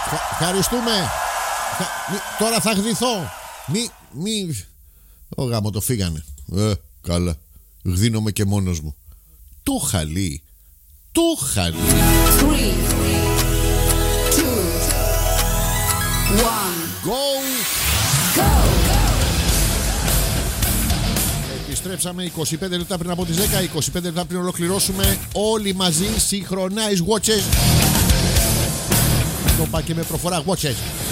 Ευχαριστούμε. Τώρα θα γδυθώ. Μη. Ο γάμο το φύγανε. Καλά. Γδύνομαι και μόνος μου. Το χαλί. Το χαλί. 3, 2, 1. Go. Go. Επιστρέψαμε 25 λεπτά πριν από τις 10. 25 λεπτά πριν ολοκληρώσουμε όλοι μαζί. Synchronize watches. Το είπα και με προφορά watches.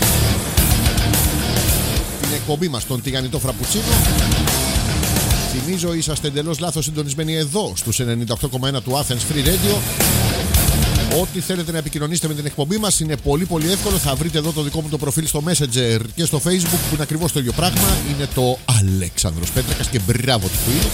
Την εκπομπή μας, τον τηγανιτό φραπουτσίνο. Θυμίζω, είσαστε εντελώς λάθος συντονισμένοι εδώ στους 98,1 του Athens Free Radio. Ό,τι θέλετε να επικοινωνήσετε με την εκπομπή μας είναι πολύ εύκολο. Θα βρείτε εδώ το δικό μου το προφίλ στο Messenger και στο Facebook, που είναι ακριβώς το ίδιο πράγμα. Είναι το Αλέξανδρος Πέτρακας και μπράβο του είναι.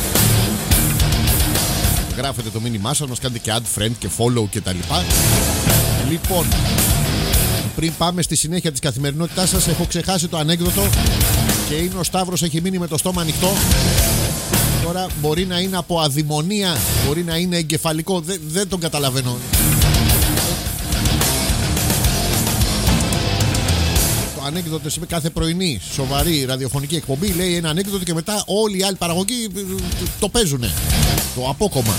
Γράφετε το μήνυμά σας, μας κάνετε και add friend και follow και τα λοιπά. Λοιπόν, πριν πάμε στη συνέχεια της καθημερινότητάς σας, έχω ξεχάσει το ανέκδοτο και είναι ο Σταύρος, έχει μείνει με το στόμα ανοιχτό. Τώρα μπορεί να είναι από αδειμονία, μπορεί να είναι εγκεφαλικό, δεν τον καταλαβαίνω. Το ανέκδοτο σε κάθε πρωινή σοβαρή ραδιοφωνική εκπομπή λέει ένα ανέκδοτο και μετά όλοι οι άλλοι παραγωγοί το παίζουνε. Το απόκομμα.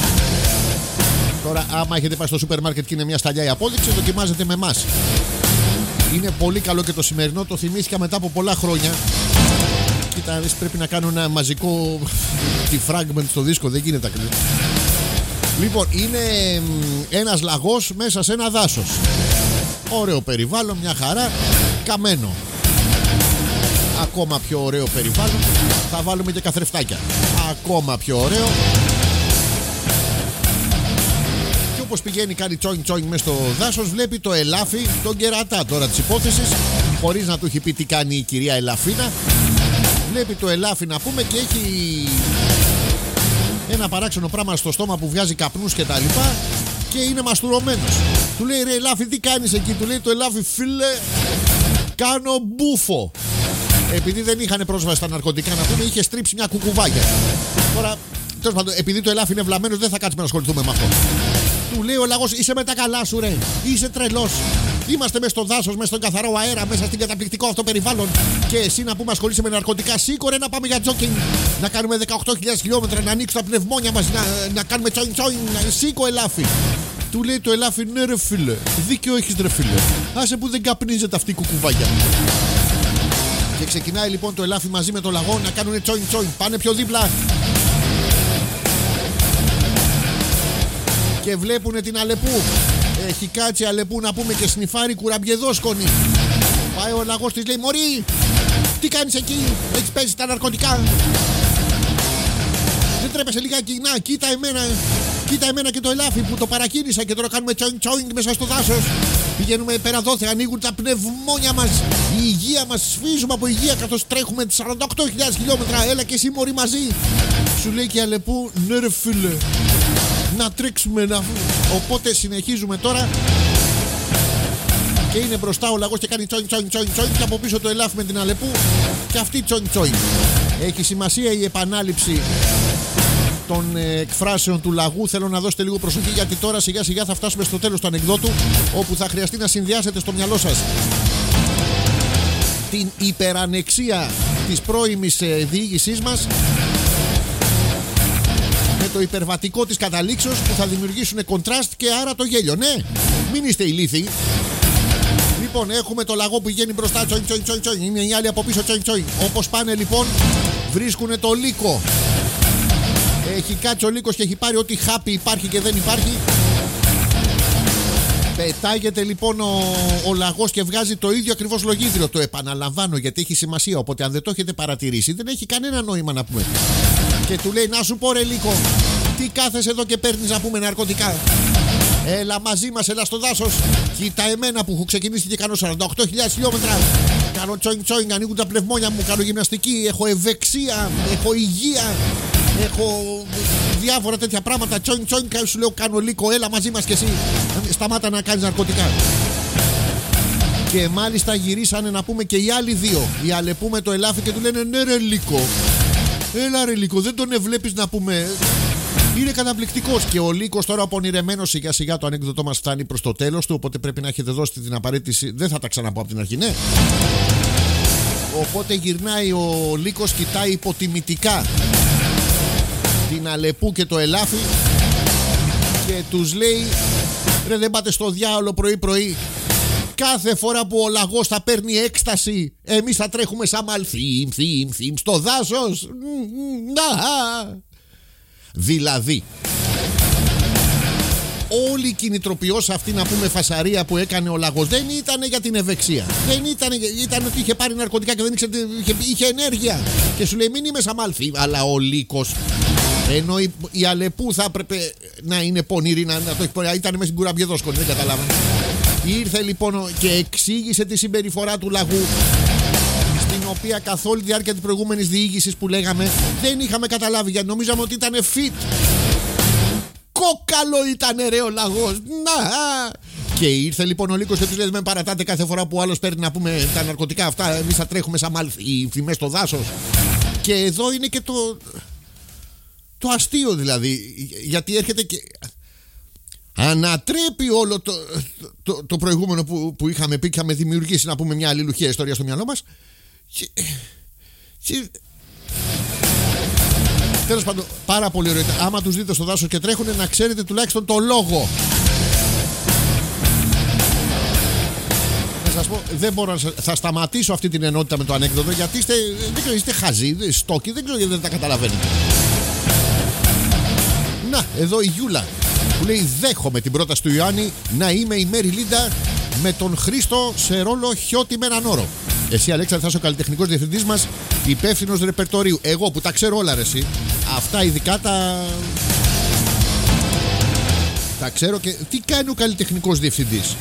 Τώρα, άμα έχετε πάει στο σούπερ μάρκετ και είναι μια σταλιά η απόδειξη, δοκιμάζετε με εμάς. Είναι πολύ καλό και το σημερινό, το θυμήθηκα μετά από πολλά χρόνια. Κοίτα, πρέπει να κάνω ένα μαζικό defragment στο δίσκο, δεν γίνεται ακριβώς. Λοιπόν, είναι ένας λαγός μέσα σε ένα δάσος. Ωραίο περιβάλλον, μια χαρά, καμένο. Ακόμα πιο ωραίο περιβάλλον, θα βάλουμε και καθρεφτάκια. Ακόμα πιο ωραίο. Και όπως πηγαίνει, κάνει τσόινγκ μες στο δάσος, βλέπει το ελάφι, τον κερατά τώρα της υπόθεσης, χωρίς να του έχει πει τι κάνει η κυρία Ελαφίνα. Βλέπει το ελάφι, να πούμε, και έχει ένα παράξενο πράγμα στο στόμα που βγάζει καπνούς και τα λοιπά και είναι μαστουρωμένος. Του λέει, ρε ελάφι, τι κάνεις εκεί? Του λέει το ελάφι, φίλε, κάνω μπούφο. Επειδή δεν είχαν πρόσβαση στα ναρκωτικά, να πούμε, είχε στρίψει μια κουκουβάγια. Τώρα, τέλος πάντων, επειδή το ελάφι είναι βλαμμένος, δεν θα κάτσουμε να ασχοληθούμε με αυτό. Του λέει ο λαγός, είσαι με τα καλά σου, ρε, είσαι τρελός. Είμαστε μέσα στο δάσος, μέσα στον καθαρό αέρα, μέσα στην καταπληκτικό αυτό περιβάλλον. Και εσύ να πούμε ασχολείσαι με ναρκωτικά? Σήκωρε να πάμε για τζόκινγκ, να κάνουμε 18.000 χιλιόμετρα, να ανοίξουμε τα πνευμόνια μας, να κάνουμε τσόιν. Σήκω ελάφι. Του λέει το ελάφι, ναι ρε φίλε, δίκιο έχεις ρε φίλε. Άσε που δεν καπνίζεται αυτή η κουκουβάγια. Και ξεκινάει λοιπόν το ελάφι μαζί με το λαγό να κάνουν τσόιν. Πάνε πιο δίπλα. Και βλέπουνε την Αλεπού. Έχει κάτσει Αλεπού, να πούμε, και σνιφάρει κουραμπιεδόσκονη. Πάει ο λαγός της, λέει, μωρή, τι κάνεις εκεί? Έχεις πέσει τα ναρκωτικά? Δεν τρέπεσαι λιγάκι? Να, κοίτα εμένα και το ελάφι που το παρακίνησα και τώρα κάνουμε τσόινγκ μέσα στο δάσος. Πηγαίνουμε πέρα δόθε, ανοίγουν τα πνευμόνια μας, η υγεία μας, σφίζουμε από υγεία καθώς τρέχουμε 48.000 χιλιόμετρα. Έλα και εσύ μωρή μαζί. Σου λέει και η Αλεπού, ναι ρε φίλε, να τρέξουμε να... Οπότε συνεχίζουμε τώρα. Και είναι μπροστά ο λαγός και κάνει τσόιν. Και από πίσω το ελάφι με την Αλεπού. Και αυτή τσόιν. Έχει σημασία η επανάληψη των εκφράσεων του λαγού. Θέλω να δώσετε λίγο προσοχή, γιατί τώρα σιγά σιγά θα φτάσουμε στο τέλος του ανεκδότου, όπου θα χρειαστεί να συνδυάσετε στο μυαλό σας την υπερανεξία της πρώιμης διοίκησής μας με το υπερβατικό της καταλήξεως, που θα δημιουργήσουν κοντράστ και άρα το γέλιο. Ναι, μην είστε ηλίθιοι. Λοιπόν, έχουμε το λαγό που πηγαίνει μπροστά, τσόιν. Είναι οι άλλοι από πίσω, τσόιν. Όπως πάνε λοιπόν, βρίσκουν το λύκο. Έχει κάτσει ο λύκος και έχει πάρει ό,τι χάπι υπάρχει και δεν υπάρχει. Πετάγεται λοιπόν ο λαγός και βγάζει το ίδιο ακριβώς λογίδριο. Το επαναλαμβάνω γιατί έχει σημασία. Οπότε αν δεν το έχετε παρατηρήσει, δεν έχει κανένα νόημα να πούμε. Και του λέει, να σου πω ρε λύκο, τι κάθεσαι εδώ και παίρνεις να πούμε ναρκωτικά? Έλα μαζί μας, έλα στο δάσος. Κοίτα εμένα που έχω ξεκινήσει και κάνω 48.000 χιλιόμετρα. Κάνω τσόιν, ανοίγουν τα πνευμόνια μου, κάνω γυμναστική, έχω ευεξία, έχω υγεία, έχω διάφορα τέτοια πράγματα. Τσόιν, σου λέω, κάνω λύκο, έλα μαζί μας και εσύ. Σταμάτα να κάνεις ναρκωτικά. Και μάλιστα γυρίσανε να πούμε και οι άλλοι δύο, η Αλεπού με το ελάφι, και του λένε, ναι ρε λύκο, έλα ρε λύκο, δεν τον βλέπεις να πούμε? Είναι καταπληκτικός. Και ο Λύκος τώρα απονηρεμένος σιγά σιγά, το ανέκδοτό μας φτάνει προς το τέλος του. Οπότε πρέπει να έχετε δώσει την απαραίτητη. Δεν θα τα ξαναπώ από την αρχή, ναι. Οπότε γυρνάει ο Λύκος, κοιτάει υποτιμητικά την Αλεπού και το Ελάφι και τους λέει: ρε, δεν πάτε στο διάολο πρωί-πρωί? Κάθε φορά που ο λαγός θα παίρνει έκσταση, εμείς θα τρέχουμε σαν μαλθήμ στο δάσος. Δηλαδή, όλη η κινητροποιός αυτή, να πούμε, φασαρία που έκανε ο λαγός δεν ήταν για την ευεξία. Δεν ήταν ότι είχε πάρει ναρκωτικά και δεν ήξερε, είχε ενέργεια. Και σου λέει: μην είμαι σαν μαλθήμ. Αλλά ο Λύκος, ενώ η Αλεπού θα έπρεπε να είναι πονηρή, να το έχει πονηρή, ήταν μέσα στην κουραμπιεδόσκονη, δεν καταλάβανε. Ήρθε λοιπόν και εξήγησε τη συμπεριφορά του λαγού, στην οποία καθ' όλη τη διάρκεια της προηγούμενης διήγησης που λέγαμε δεν είχαμε καταλάβει, γιατί νομίζαμε ότι ήταν fit. Κόκαλο ήτανε ρε ο λαγός. Να! Και ήρθε λοιπόν ο Λύκος και τους λέει: με παρατάτε κάθε φορά που ο άλλος παίρνει, να πούμε, τα ναρκωτικά αυτά, εμείς θα τρέχουμε σαν μάλθοι μέσα στο δάσος. Και εδώ είναι και το αστείο, δηλαδή, γιατί έρχεται και ανατρέπει όλο το προηγούμενο που είχαμε πει και είχαμε δημιουργήσει, να πούμε, μια αλληλουχία ιστορία στο μυαλό μας. Τέλος πάντων, πάρα πολύ ωραίο. Άμα τους δείτε στο δάσος και τρέχουν, να ξέρετε τουλάχιστον το λόγο. Να σας πω, δεν μπορώ θα σταματήσω αυτή την ενότητα με το ανέκδοτο, γιατί είστε χαζοί, στόκοι, δεν ξέρω γιατί δεν τα καταλαβαίνετε. Να, εδώ η Γιούλα που λέει: δέχομαι την πρόταση του Ιωάννη να είμαι η Μέρι Λίντα με τον Χρήστο σε ρόλο Χιώτη με έναν όρο. Εσύ, Αλέξανδρε, θα είσαι ο καλλιτεχνικός διευθυντής μας, υπεύθυνος ρεπερτορίου. Εγώ που τα ξέρω όλα, ρε, εσύ. Αυτά ειδικά τα ξέρω. Και τι κάνει ο καλλιτεχνικός διευθυντής?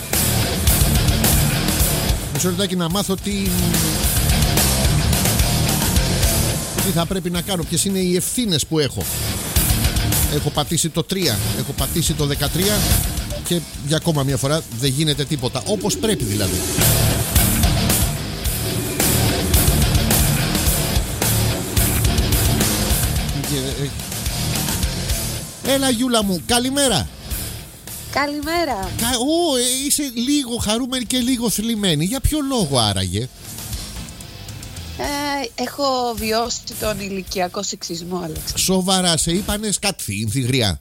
Μισό λεπτάκι να μάθω τι θα πρέπει να κάνω, ποιες είναι οι ευθύνες που έχω. Έχω πατήσει το 3, έχω πατήσει το 13 και για ακόμα μια φορά δεν γίνεται τίποτα. Όπως πρέπει δηλαδή. Έλα Γιούλα μου, καλημέρα. Καλημέρα. Είσαι λίγο χαρούμενη και λίγο θλιμμένη. Για ποιο λόγο άραγε? Έχω βιώσει τον ηλικιακό σεξισμό, Αλέξανδρε. Σοβαρά, σε είπανε σκατθή, γριά?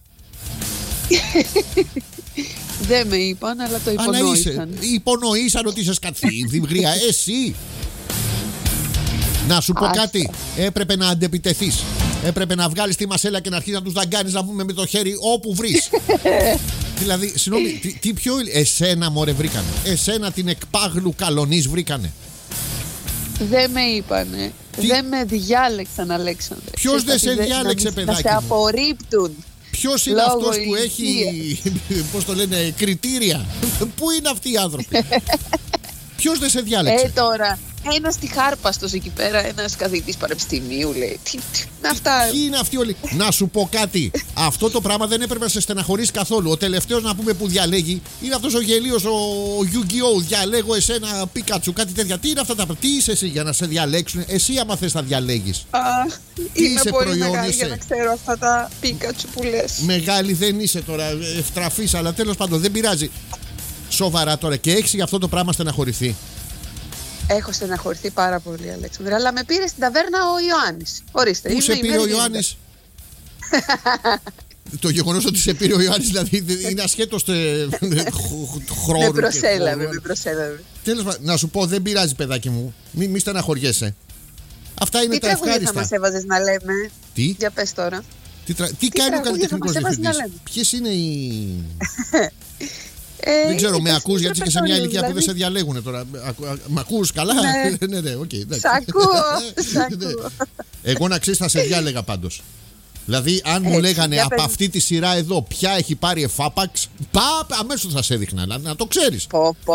Δεν με είπαν, αλλά το υπονοήσαν. Υπονοήσαν ότι είσαι σκατθή, γριά. Εσύ. Να σου πω κάτι. Έπρεπε να αντεπιτεθείς. Έπρεπε να βγάλεις τη μασέλα και να αρχίσεις να τους δαγκάνεις, να πούμε, με το χέρι όπου βρεις. Δηλαδή, συγγνώμη, τι πιο. Εσένα, μωρέ, βρήκανε. Εσένα την εκπάγλου καλονής βρήκανε. Δεν με είπανε. Δεν με διάλεξαν, Αλέξανδρε. Ποιος δεν σε διάλεξε, παιδάκι? Να σε απορρίπτουν. Ποιος είναι αυτός που έχει, πώς το λένε, κριτήρια? Πού είναι αυτοί οι άνθρωποι? Ποιος δεν σε διάλεξε? Τώρα, ένας τυχάρπαστος εκεί πέρα, ένας καθηγητής πανεπιστημίου, λέει. Τι αυτά. Ποιοι είναι αυτοί όλοι? Να σου πω κάτι. Αυτό το πράγμα δεν έπρεπε να σε στεναχωρήσει καθόλου. Ο τελευταίος, να πούμε, που διαλέγει είναι αυτός ο γελίος, ο Yu-Gi-Oh! Διαλέγω εσένα, Πίκατσου, κάτι τέτοια. Τι είναι αυτά τα πράγματα? Τι είσαι εσύ για να σε διαλέξουν? Εσύ, άμα θες, θα διαλέγεις. Είμαι πολύ μεγάλη για να ξέρω αυτά τα Πίκατσου που λες. Μεγάλη δεν είσαι τώρα, ευτραφής, αλλά τέλος πάντων δεν πειράζει. Σοβαρά τώρα, και έχεις για αυτό το πράγμα στεναχωρηθεί? Έχω στεναχωρηθεί πάρα πολύ, Αλέξανδρε, αλλά με πήρε στην ταβέρνα ο Ιωάννης. Ορίστε. Πού σε πήρε ο Ιωάννης? Το γεγονός ότι σε πήρε ο Ιωάννης, δηλαδή, είναι ασχέτως χρόνου. Με προσέλαβε. Τέλος πάντων, να σου πω, δεν πειράζει, παιδάκι μου. Μη στεναχωριέσαι. Αυτά είναι τα ευχάριστα. Τι τραγούδια θα μας έβαζες να λέμε? Τι? Για πες τώρα. Τι κάνει ο καλλιτεχνικός διευθυντής? Ποιες είναι οι... Δεν ξέρω, με ακούς, γιατί είσαι και σε μια ηλικία που δεν σε διαλέγουν τώρα. Μ' ακούς καλά? Ναι, οκ. Σ' ακούω. Εγώ, να ξέρεις, θα σε διάλεγα πάντως. Δηλαδή, αν μου λέγανε από αυτή τη σειρά εδώ ποια έχει πάρει εφάπαξ, αμέσως θα σε έδειχνα, να το ξέρεις.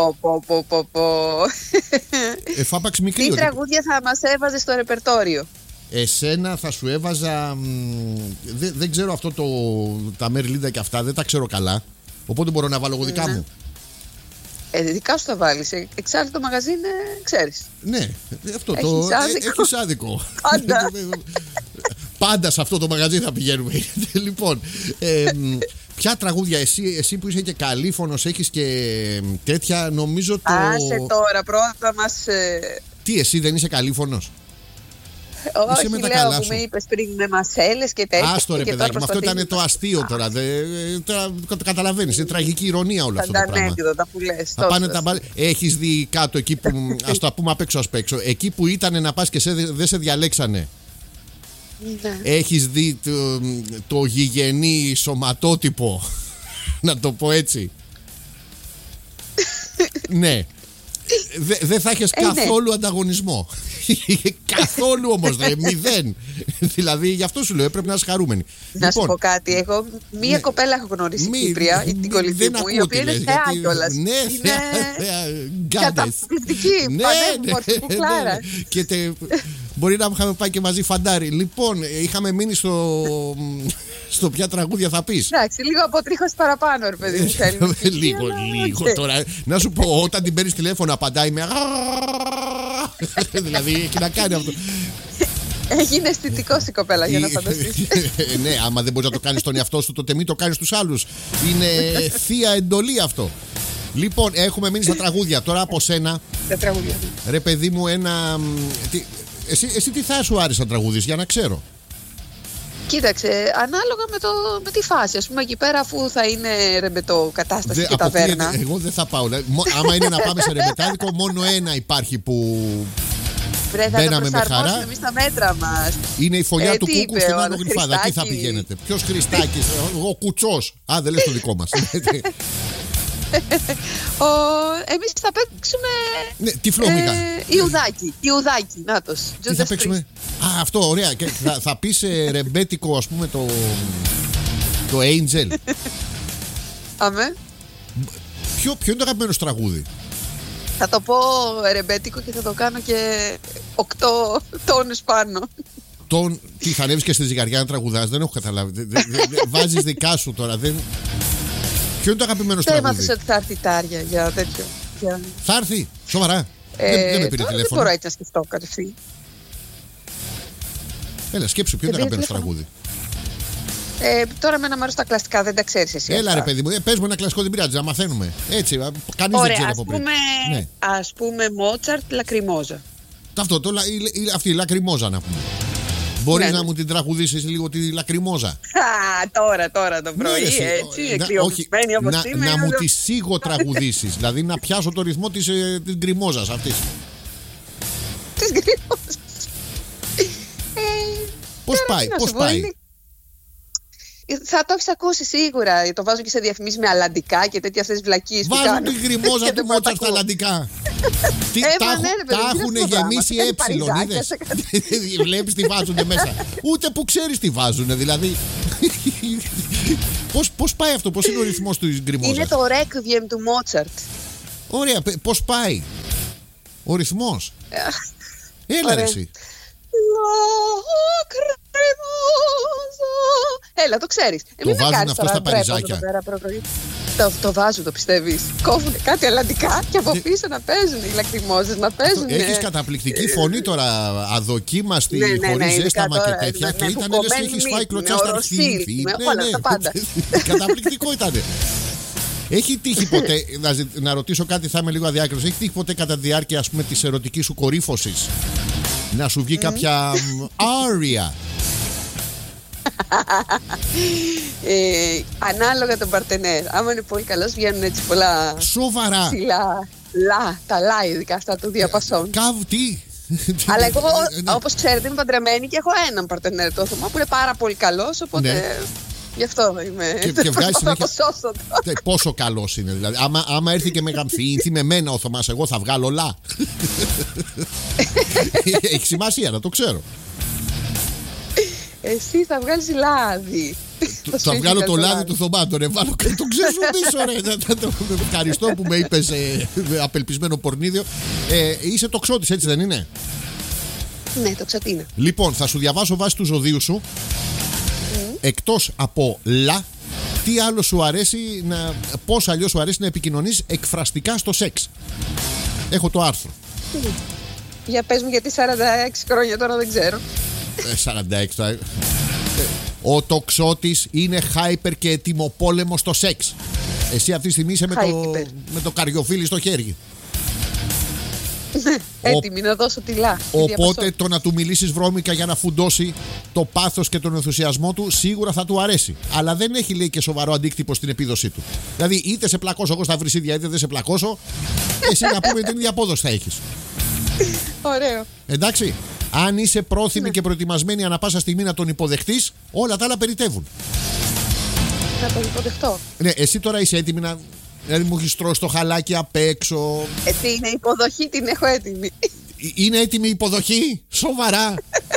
Εφάπαξ μικρή. Τι τραγούδια θα μας έβαζε στο ρεπερτόριο? Εσένα θα σου έβαζα. Δεν ξέρω αυτό τα Μέρι Λίντα και αυτά, δεν τα ξέρω καλά. Οπότε μπορώ να βάλω εγώ δικά μου. Δικά σου θα βάλεις. Εξάλλου το μαγαζί είναι, ξέρεις. Ναι, αυτό έχεις άδικο. Έχεις άδικο. Πάντα. Πάντα σε αυτό το μαγαζί θα πηγαίνουμε. Λοιπόν, ποια τραγούδια εσύ που είσαι και καλήφωνος, έχεις και τέτοια, νομίζω το... Άσε τώρα, πρώτα μας... Τι, εσύ δεν είσαι καλήφωνος? Όχι, με τα λέω, καλά που σου. με είπες πριν με μασέλες και τέτοια. Άστο ρε και παιδάκι, τώρα με αυτό ήταν προσπαθείς το αστείο τώρα. Τώρα το καταλαβαίνεις, είναι τραγική ηρωνία όλο αυτό το πράγμα. τα ανέκδοτα που λες. Θα πάνε τα μπάλ. Έχεις δει κάτω εκεί που. Ας το πούμε απ' έξω, εκεί που ήταν να πας και δεν σε διαλέξανε. Ναι. Έχεις δει το γηγενή σωματότυπο, να το πω έτσι? Ναι. Δεν θα έχεις καθόλου ανταγωνισμό. Καθόλου όμως, μηδέν. Δηλαδή γι' αυτό σου λέω, πρέπει να είσαι χαρούμενη. Να σου πω κάτι. Εγώ μία κοπέλα έχω γνωρίσει στην Κύπρια, την κολλητή μου, η οποία είναι θεά κιόλας. Ναι, είναι καταπληκτική. Πανέμορφη κουκλάρα. Και μπορεί να είχαμε πάει και μαζί φαντάρι. Λοιπόν, είχαμε μείνει στο ποια τραγούδια θα πεις. Εντάξει, λίγο αποτρίχωση παραπάνω, ρε παιδί μου. Λίγο τώρα. Να σου πω, όταν την παίρνεις τηλέφωνο, απαντάει με. Δηλαδή έχει να κάνει αυτό. Έγινε αισθητικός η κοπέλα, για να φανταστείς. Ναι, άμα δεν μπορείς να το κάνεις στον εαυτό σου, τότε μην το κάνεις στους άλλους. Είναι θεία εντολή αυτό. Λοιπόν, έχουμε μείνει στα τραγούδια. Τώρα από σένα, Τα τραγούδια. ρε παιδί μου, ένα. Εσύ τι θα σου άρεσε να τραγουδείς, για να ξέρω? Κοίταξε, ανάλογα με τη φάση. Ας πούμε, εκεί πέρα, αφού θα είναι ρεμπετό κατάσταση και ταβέρνα. Εγώ δεν θα πάω. Άμα είναι να πάμε σε ρεμπετάδικο, μόνο ένα υπάρχει που. Μπαίναμε με χαρά. Εμείς τα μέτρα μας. Είναι η φωλιά του τι Κούκου είπε στην ο Άνω Γλυφάδα. Τι θα πηγαίνετε? Ποιος Χριστάκης? Ο Κουτσός. Α, δεν λες το δικό μας. Εμείς θα παίξουμε. Ναι, τυφλόμυγα. Ιουδάκι, νάτος. Τι θα παίξουμε? Α, αυτό, ωραία. Και θα πεις ρεμπέτικο, ας πούμε, το Angel. Αμέ. Ποιο είναι το αγαπημένο σου τραγούδι? Θα το πω ρεμπέτικο και θα το κάνω και 8 τόνους πάνω. Τι θα ανέβεις και στη ζυγαριά να τραγουδάς? Δεν έχω καταλάβει. Βάζεις δικά σου τώρα. Ποιο είναι το αγαπημένο σου τραγούδι? Δεν έμαθες ότι θα έρθει η Τάρια για τέτοιο. Θα έρθει, σοβαρά? Δεν με πήρε τηλέφωνο. Δεν μπορώ έτσι να σκεφτώ κατευθείαν. Έλα, σκέψου, ποιο είναι το αγαπημένο σου τραγούδι? Τώρα με ένα μέρος τα κλασικά δεν τα ξέρεις εσύ. Έλα ρε παιδί μου, πες μου ένα κλασικό, δεν πειράζει, να μαθαίνουμε. Έτσι, κανείς δεν ξέρει από πριν. Ναι. Ας πούμε Μότσαρτ, Λακριμόζα. Αυτό, αυτή η Λακριμόζα να πούμε. Μπορείς να μου την τραγουδήσεις λίγο τη Λακριμόζα? Τώρα το πρωί, έτσι, εκδιωγμένη όπως είμαι. Να μου τη σίγο-τραγουδήσεις, δηλαδή να πιάσω το ρυθμό της γκριμόζας αυτής. Της γκριμόζας. Πώς πάει? Θα το έχεις ακούσει σίγουρα. Το βάζω και σε διαφημίσεις με αλλαντικά και τέτοια αυτές βλακίες που κάνουν. Βάζουν τη γκριμόζα του Μότσαρτ στα αλλαντικά. Τα έχουν γεμίσει έψιλον, είδες? Βλέπεις τι βάζουνε μέσα. Ούτε που ξέρεις τι βάζουνε, δηλαδή. Πώς πάει αυτό, πώς είναι ο ρυθμός του γκριμόζας? Είναι το Requiem του Μότσαρτ. Ωραία, πώς πάει ο ρυθμός? Έλα ρε εσύ. Έλα, το ξέρεις. Το βάζουν αυτό στα παριζάκια? Το βάζουν, το πιστεύεις? Κόβουν κάτι αλλαντικά και από πίσω να παίζουν οι λακριμόζες, να παίζουν. Έχεις καταπληκτική φωνή τώρα, αδοκίμαστη, χωρίς ζέσταμα και τέτοια. Και ήταν λες και έχεις φάει κλωτσιά στα αρχή. Όλα τα πάντα. Καταπληκτικό ήτανε. Έχει τύχει ποτέ, να ρωτήσω κάτι, θα είμαι λίγο αδιάκριτος, έχει τύχει ποτέ κατά τη διάρκεια, ας πούμε, της ερωτικής σου κορύφωσης να σου βγει κάποια άρια? Ανάλογα τον παρτενέρ. Άμα είναι πολύ καλός, βγαίνουν έτσι πολλά. Σοβαρά? Ψηλά. Τα λα, ειδικά αυτά του διαπασών. Τι? Αλλά εγώ, όπως ξέρετε, είμαι παντρεμένη και έχω έναν παρτενέρ, το Θωμά, που είναι πάρα πολύ καλός. Οπότε γι' αυτό είμαι. Και βγάζει συνέχεια. σώσω. Πόσο καλός είναι, δηλαδή. Άμα έρθει και με γαμφθεί με μένα ο Θωμάς, εγώ θα βγάλω λα. Έχει σημασία, να το ξέρω. Εσύ θα βγάλεις λάδι. Θα βγάλω το λάδι του Θωμά, τον εβάλω και τον ξεσουμπήσω, ρε. Ευχαριστώ που με είπες απελπισμένο πορνίδιο. Είσαι τοξότης, έτσι δεν είναι? Ναι, τοξοτίνα. Λοιπόν, θα σου διαβάσω βάσει του ζωδίου σου. Εκτός από λα, τι άλλο σου αρέσει πώς αλλιώς σου αρέσει να επικοινωνείς εκφραστικά στο σεξ? Έχω το άρθρο. Για πες μου, γιατί 46 χρόνια τώρα δεν ξέρω. 46. Ο τοξότης είναι hyper και ετοιμοπόλεμο στο σεξ. Εσύ αυτή τη στιγμή είσαι με το καριοφίλι στο χέρι. Έτοιμη να δώσω τυλά. Οπότε το να του μιλήσεις βρώμικα για να φουντώσει το πάθος και τον ενθουσιασμό του σίγουρα θα του αρέσει. Αλλά δεν έχει, λέει, και σοβαρό αντίκτυπο στην επίδοσή του. Δηλαδή, είτε σε πλακώσω εγώ στα βρυσίδια, είτε δεν σε πλακώσω, εσύ να πούμε την ίδια απόδοση θα έχεις. Ωραίο. Εντάξει. Αν είσαι πρόθυμη και προετοιμασμένη ανά πάσα στιγμή να τον υποδεχτείς, όλα τα άλλα περιτεύουν. Να τον υποδεχτώ. Ναι, εσύ τώρα είσαι έτοιμη να. Δηλαδή μου έχει τρώσει το χαλάκι απ' έξω. Τι είναι υποδοχή, την έχω έτοιμη. Είναι έτοιμη η υποδοχή, σοβαρά.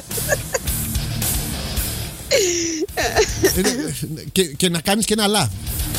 και να κάνεις και ένα λα.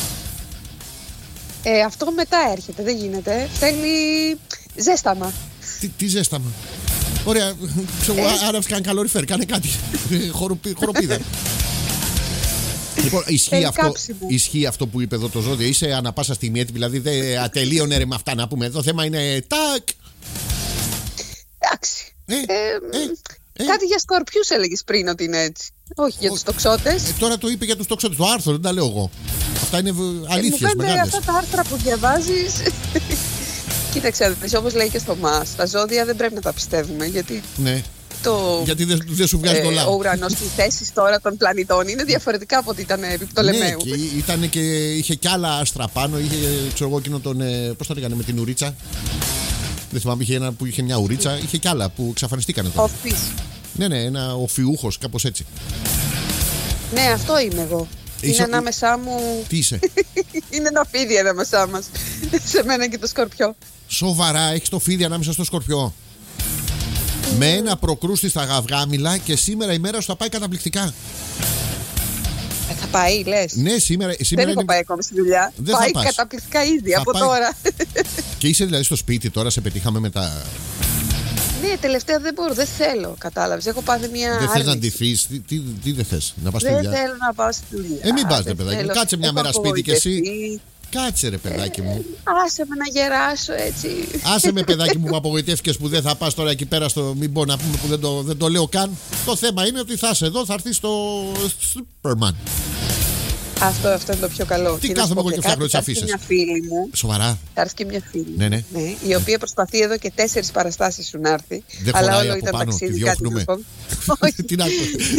Αυτό μετά έρχεται, δεν γίνεται. Θέλει ζέσταμα. Τι ζέσταμα. Ωραία, άρα κάνει καλοριφέρ, κάνε κάτι. Χοροπίδα. Λοιπόν, ισχύει αυτό που είπε εδώ το ζώδιο. Είσαι ανα πάσα στιγμή έτοιμη, δηλαδή δεν ατελείωνε ρε με αυτά να πούμε. Το θέμα είναι τάκ. Εντάξει. Κάτι για σκορπιούς έλεγες πριν ότι είναι έτσι. Όχι για τους τοξότες. Τώρα το είπε για τους τοξότες. Το άρθρο δεν τα λέω εγώ. Αυτά είναι αλήθειες μεγάλες. Αυτά τα άρθρα που διαβάζεις. Κοίταξε, όπως λέει και στο ΜΑΣ, τα ζώδια δεν πρέπει να τα πιστεύουμε. Γιατί ναι. Γιατί δεν σου βγάζει το λάθος. Ο ουρανός, οι θέσεις τώρα των πλανητών είναι διαφορετικά από ό,τι ήταν επί Πτολεμαίου. Ναι, είχε κι άλλα άστρα πάνω. Είχε, ξέρω εγώ, εκείνο τον. Πώς το λέγανε με την ουρίτσα. Δεν θυμάμαι, είχε ένα που είχε μια ουρίτσα. Είχε κι άλλα που εξαφανιστήκανε τώρα. Οφής. Ναι, ένα οφιούχος, κάπως έτσι. Ναι, αυτό είμαι εγώ. Είναι ανάμεσά μου. Τι είσαι? Είναι ένα φίδι ανάμεσά μας. Σε μένα και το σκορπιό. Σοβαρά, έχεις το φίδι ανάμεσα στο σκορπιό. Με ένα προκρούστη στα γαυγάμιλα και σήμερα η μέρα σου θα πάει καταπληκτικά. Θα πάει, λες? Ναι, σήμερα δεν έχω πάει ακόμη στη δουλειά. Δεν πάει καταπληκτικά ήδη από τώρα. Και είσαι δηλαδή στο σπίτι τώρα, σε πετύχαμε με τα. Ναι, τελευταία δεν μπορώ, δεν θέλω, κατάλαβες. Έχω πάθει μια. Δεν θες να ντυθείς, τι δεν θες, να πας στη δουλειά? Δεν θέλω να πάω στη δουλειά. Μην πας, ρε παιδάκι μου, κάτσε μια μέρα σπίτι κι εσύ. Κάτσε ρε παιδάκι μου. Άσε με να γεράσω έτσι. Άσε με παιδάκι μου που απογοητεύτηκες που δεν θα πας τώρα εκεί πέρα στο. Μην πω να πούμε που δεν το λέω καν. Το θέμα είναι ότι θα είσαι εδώ, θα έρθεις στο Superman. Αυτό είναι το πιο καλό. Τι κάθομαι εγώ και φτιάχνω τις αφήσεις. Μια φίλη μου. Σοβαρά? Θα έρθει και μια φίλη. Ναι. Η οποία προσπαθεί εδώ και 4 παραστάσεις σου να έρθει. Δεν αλλά χωράει όλο από ήταν πάνω, τη διώχνουμε. Τι να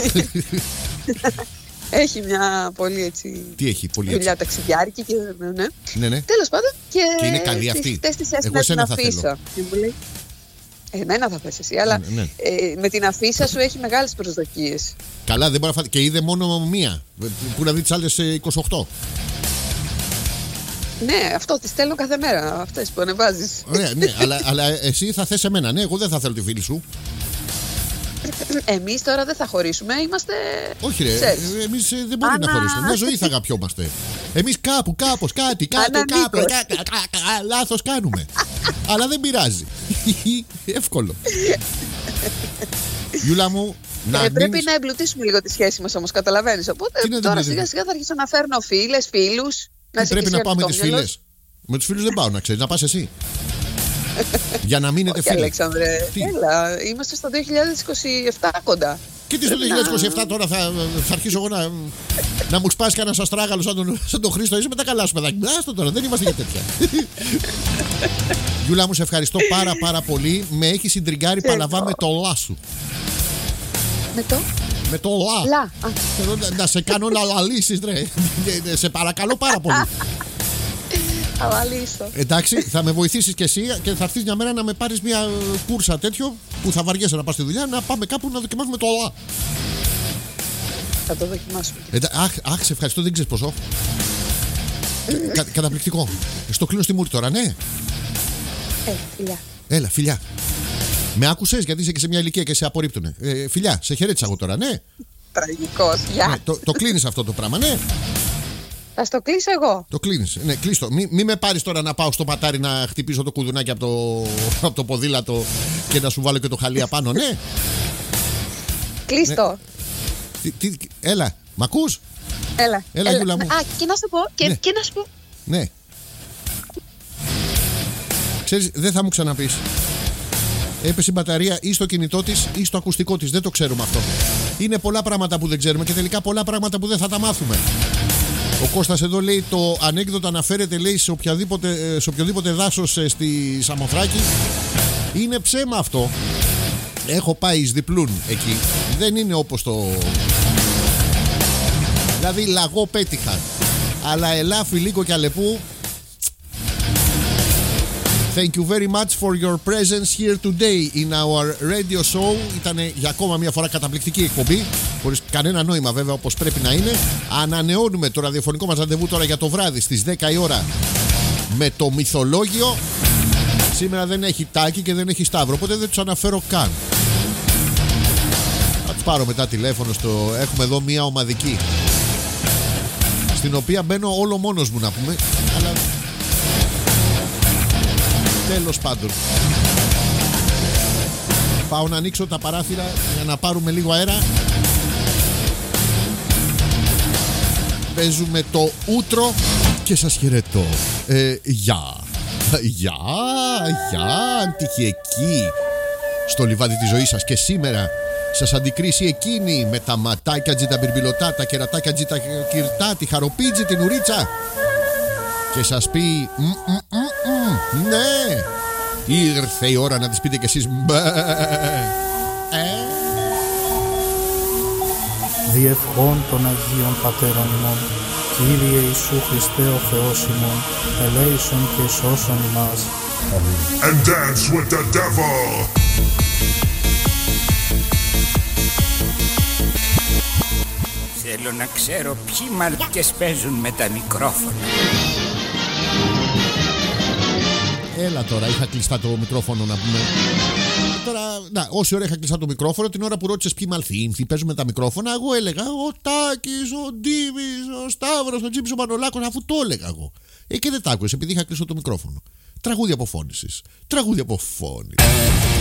έχει μια πολύ έτσι. Τι έχει, πολύ έτσι. Δουλειά ταξιδιάρικη και. Ναι. Τέλος πάντων. Και είναι καλή αυτή. Εγώ εσένα θα θέλω. Εμένα θα θες εσύ, αλλά με την αφίσα σου έχει μεγάλες προσδοκίες. Καλά, δεν μπορεί να φάει. Και είδε μόνο μία. Πού να δει τις άλλες 28. Ναι, αυτό τις στέλνω κάθε μέρα. Αυτές που ανεβάζεις. Ωραία, ναι, αλλά εσύ θα θες εμένα. Ναι, εγώ δεν θα θέλω τη φίλη σου. Εμείς τώρα δεν θα χωρίσουμε, είμαστε. Όχι, ρε. Εμείς δεν μπορούμε να χωρίσουμε. Μια ζωή θα αγαπιόμαστε. Εμείς κάπως, κάτι, κάπου. Λάθος κάνουμε. Αλλά δεν πειράζει. Εύκολο. Γιούλα μου, πρέπει να εμπλουτίσουμε λίγο τη σχέση μας όμως, καταλαβαίνεις. Οπότε τώρα σιγά σιγά θα αρχίσω να φέρνω φίλους. Πρέπει να πάω με τις φίλες. Με τους φίλους δεν πάω, να ξέρεις, να πας εσύ. Για να μείνετε φίλοι. Αλέξανδρε, έλα, είμαστε στο 2027 κοντά. Και τι στο 2027 τώρα θα αρχίσω εγώ να μου σπάσει κανένα αστράγαλο σαν τον Χρήστο. Είσαι με τα καλά σου παιδάκι. Άστο τώρα, δεν είμαστε για τέτοια. Γιούλα μου, σε ευχαριστώ πάρα πολύ. Με έχει συντριγκάρει Παναβά με το λά σου. Με το λά. Να σε κάνω να λαλήσεις, ρε. Σε παρακαλώ πάρα πολύ. Εντάξει, θα με βοηθήσεις και εσύ και θα έρθεις μια μέρα να με πάρεις μια κούρσα τέτοιο που θα βαριέσαι να πας στη δουλειά, να πάμε κάπου να δοκιμάσουμε το ΟΑ. Θα το δοκιμάσουμε. Αχ, σε ευχαριστώ, δεν ξέρεις ποσό. Καταπληκτικό. Στο κλείνω στη μούρη τώρα, ναι. Φιλιά. Έλα, φιλιά. Με άκουσες γιατί είσαι και σε μια ηλικία και σε απορρίπτουνε. Φιλιά, σε χαιρέτησα εγώ τώρα, ναι. Τραγικός, γεια. Το κλείνεις αυτό το πράγμα, ναι. Θα στο κλείσω εγώ. Το κλείνεις. Ναι, κλείστο. Μη με πάρεις τώρα να πάω στο πατάρι να χτυπήσω το κουδουνάκι από το ποδήλατο και να σου βάλω και το χαλί απάνω, ναι. Κλείστο. Ναι. Έλα, μ' ακούς? Έλα, Γιούλα μου. Και να σου πω. Και να σου πω. Ναι. Ξέρεις, δεν θα μου ξαναπείς. Έπεσε η μπαταρία ή στο κινητό της ή στο ακουστικό της. Δεν το ξέρουμε αυτό. Είναι πολλά πράγματα που δεν ξέρουμε και τελικά πολλά πράγματα που δεν θα τα μάθουμε. Ο Κώστας εδώ λέει το ανέκδοτο αναφέρεται, λέει, σε οποιοδήποτε δάσος στη Σαμοθράκη. Είναι ψέμα αυτό. Έχω πάει εις διπλούν εκεί. Δεν είναι όπως το... Δηλαδή λαγό πέτυχα. Αλλά Ελάφι, Λύκο και Αλεπού, thank you very much for your presence here today in our radio show. Ήταν για ακόμα μια φορά καταπληκτική εκπομπή, χωρίς κανένα νόημα βέβαια, όπως πρέπει να είναι. Ανανεώνουμε το ραδιοφωνικό μας ραντεβού τώρα για το βράδυ στις 10 η ώρα με το μυθολόγιο. Σήμερα δεν έχει Τάκη και δεν έχει Σταύρο, οπότε δεν τους αναφέρω καν. Θα τους πάρω μετά τηλέφωνο. Έχουμε εδώ μια ομαδική στην οποία μπαίνω όλο μόνος μου, να πούμε. Αλλά τέλος πάντων, πάω να ανοίξω τα παράθυρα για να πάρουμε λίγο αέρα. Παίζουμε το ούτρο και σας χαιρετώ. Γεια. Αν τύχει εκεί στο λιβάδι της ζωής σας και σήμερα σας αντικρίσει εκείνη με τα ματάκια τζι τα μπιρμπιλωτά, τα κερατάκια τζι τα κυρτά, τη χαροπίτζι, την ουρίτσα, και σας πει ναι, ήρθε η ώρα να της πείτε κι εσείς Διευχών των Αγίων Πατέρων ημών, Κύριε Ιησού Χριστέ ο Θεός ημών, ελέησον και σώσον ημάς. And dance with the devil. Θέλω να ξέρω ποιοι μάρκες παίζουν με τα μικρόφωνα. Έλα τώρα, είχα κλειστά το μικρόφωνο να πούμε. Τώρα, να, όση ώρα είχα κλειστά το μικρόφωνο, την ώρα που ρώτησες ποιοι μαλθύνθοι παίζουν με τα μικρόφωνα, εγώ έλεγα ο Τάκης, ο Ντίμης, ο Σταύρος, ο Τζίμης, ο Μανολάκος, αφού το έλεγα εγώ. Και δεν τ' άκουσες επειδή είχα κλειστό το μικρόφωνο. Τραγούδια αποφώνησης.